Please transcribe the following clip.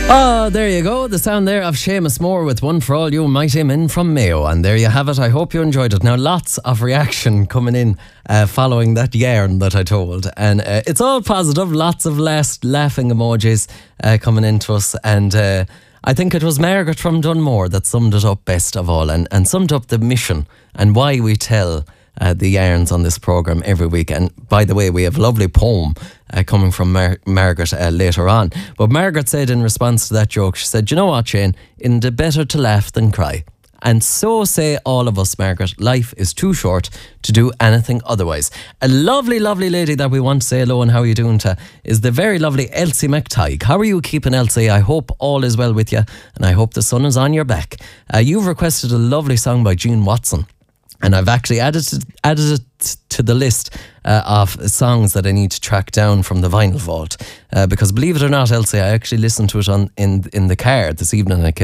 Oh, there you go. The sound there of Seamus Moore with One for All You Mighty Men from Mayo. And there you have it. I hope you enjoyed it. Now, lots of reaction coming in following that yarn that I told. And it's all positive. Lots of laughing emojis coming into us. And I think it was Margaret from Dunmore that summed it up best of all and summed up the mission and why we tell the yarns on this programme every week. And by the way, we have a lovely poem coming from Margaret later on. But Margaret said in response to that joke, she said, "You know what, Shane? It'd better to laugh than cry." And so say all of us, Margaret. Life is too short to do anything otherwise. A lovely, lovely lady that we want to say hello and how are you doing to is the very lovely Elsie McTighe. How are you keeping, Elsie? I hope all is well with you and I hope the sun is on your back. You've requested a lovely song by Gene Watson. And I've actually added it to the list of songs that I need to track down from the vinyl vault. Because believe it or not, Elsie, I actually listened to it in the car this evening.